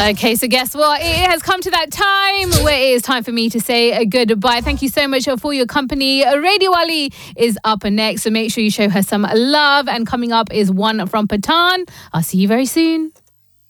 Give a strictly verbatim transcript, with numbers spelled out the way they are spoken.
Okay, so guess what? It has come to that time where it is time for me to say a goodbye. Thank you so much for your company. Radio Ali is up next, so make sure you show her some love. And coming up is one from Pathaan. I'll see you very soon.